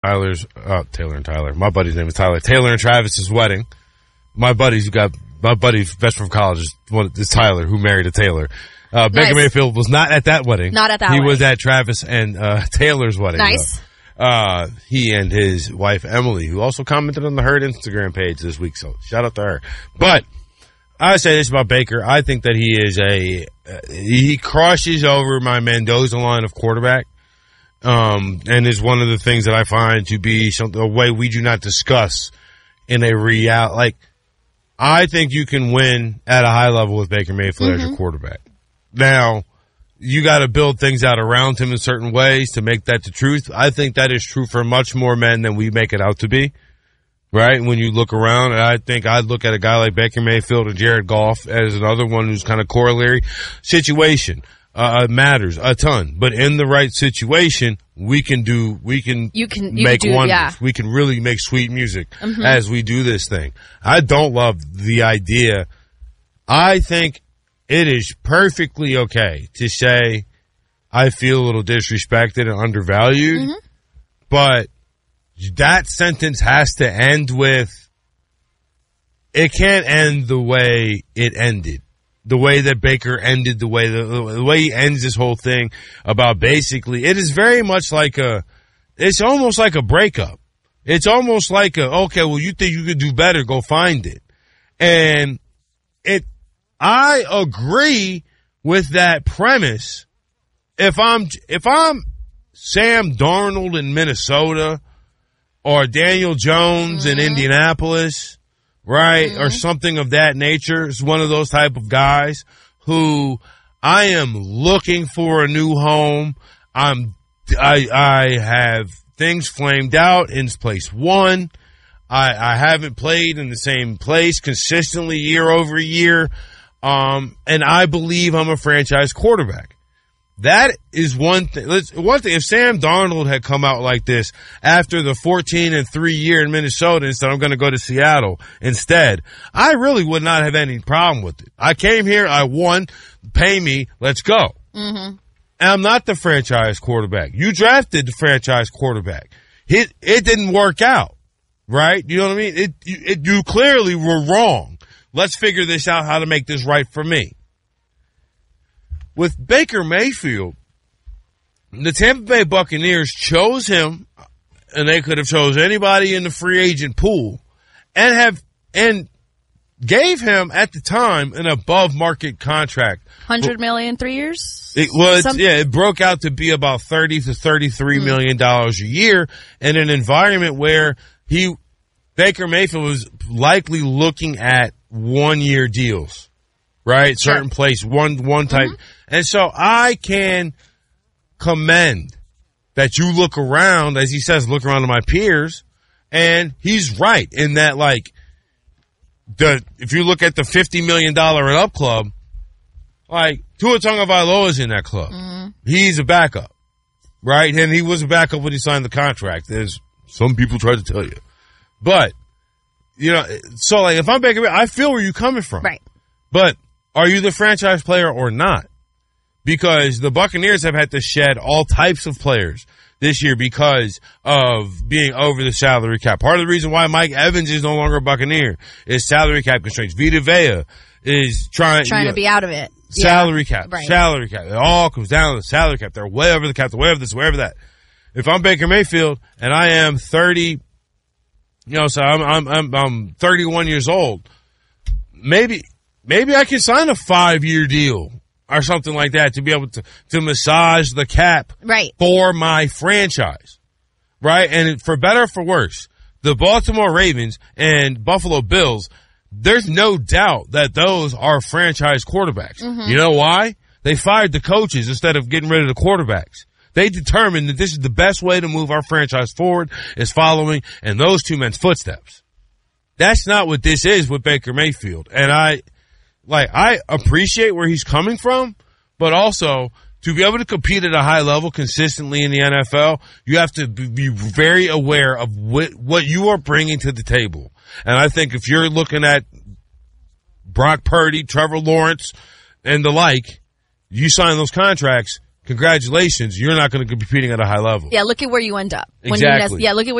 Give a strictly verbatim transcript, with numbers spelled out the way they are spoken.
Tyler's, uh, Taylor and Tyler. My buddy's name is Tyler. Taylor and Travis's wedding. My buddy's got, my buddy's best friend from college is, one, is Tyler, who married a Taylor. Uh, nice. Baker Mayfield was not at that wedding. Not at that He wedding. was at Travis and, uh, Taylor's wedding. Nice. Though. Uh, he and his wife, Emily, who also commented on the Herd Instagram page this week. So shout out to her. But I say this about Baker. I think that he is a, uh, he crosses over my Mendoza line of quarterback. Um, and is one of the things that I find to be something, a way we do not discuss in a real, like, I think you can win at a high level with Baker Mayfield mm-hmm. as your quarterback. Now, you got to build things out around him in certain ways to make that the truth. I think that is true for much more men than we make it out to be, right? When you look around, and I think I'd look at a guy like Baker Mayfield and Jared Goff as another one who's kind of corollary. Situation uh, matters a ton, but in the right situation, we can do, we can, you can you make do, wonders. Yeah. We can really make sweet music mm-hmm. as we do this thing. I don't love the idea. I think it is perfectly okay to say I feel a little disrespected and undervalued, mm-hmm. but that sentence has to end with, it can't end the way it ended. The way that Baker ended, the way the, the way he ends this whole thing about basically, it is very much like a, it's almost like a breakup. It's almost like a, okay, well, you think you could do better, go find it. And it, I agree with that premise. If I'm, if I'm Sam Darnold in Minnesota or Daniel Jones mm-hmm. in Indianapolis, right, mm-hmm. or something of that nature, is one of those type of guys who I am looking for a new home. I'm, I, I have things flamed out in place one. I, I haven't played in the same place consistently year over year. Um, and I believe I'm a franchise quarterback. That is one thing. Let's, one thing, if Sam Darnold had come out like this after the fourteen and three year in Minnesota and said, I'm going to go to Seattle instead, I really would not have any problem with it. I came here, I won, pay me, let's go. Mm-hmm. And I'm not the franchise quarterback. You drafted the franchise quarterback. It, it didn't work out, right? You know what I mean? It, it, you clearly were wrong. Let's figure this out, how to make this right for me. With Baker Mayfield, the Tampa Bay Buccaneers chose him, and they could have chose anybody in the free agent pool, and have and gave him at the time an above market contract. Hundred million three years. It was Some- yeah, it broke out to be about thirty to thirty three mm. million dollars a year in an environment where he Baker Mayfield was likely looking at one year deals. Right? Sure. Certain place, one, one type. Mm-hmm. And so I can commend that you look around, as he says, look around to my peers, and he's right in that, like, the, if you look at the fifty million dollars and up club, like, Tua Tagovailoa is in that club. Mm-hmm. He's a backup. Right? And he was a backup when he signed the contract, as some people try to tell you. But, you know, so like, if I'm Baker, I feel where you're coming from. Right. But, are you the franchise player or not? Because the Buccaneers have had to shed all types of players this year because of being over the salary cap. Part of the reason why Mike Evans is no longer a Buccaneer is salary cap constraints. Vita Vea is trying, trying you know, to be out of it. Salary yeah. cap, right. salary cap. It all comes down to the salary cap. They're way over the cap, they're way over this, way over that. If I'm Baker Mayfield and I am thirty, you know, so I'm, I'm, I'm, I'm thirty-one years old, maybe, Maybe I can sign a five-year deal or something like that to be able to, to massage the cap right. for my franchise, right? And for better or for worse, the Baltimore Ravens and Buffalo Bills, there's no doubt that those are franchise quarterbacks. Mm-hmm. You know why? They fired the coaches instead of getting rid of the quarterbacks. They determined that this is the best way to move our franchise forward is following in those two men's footsteps. That's not what this is with Baker Mayfield. And I... Like, I appreciate where he's coming from, but also to be able to compete at a high level consistently in the N F L, you have to be very aware of what, what you are bringing to the table. And I think if you're looking at Brock Purdy, Trevor Lawrence, and the like, you sign those contracts, congratulations, you're not going to be competing at a high level. Yeah, look at where you end up. Exactly. When you, yeah, look at where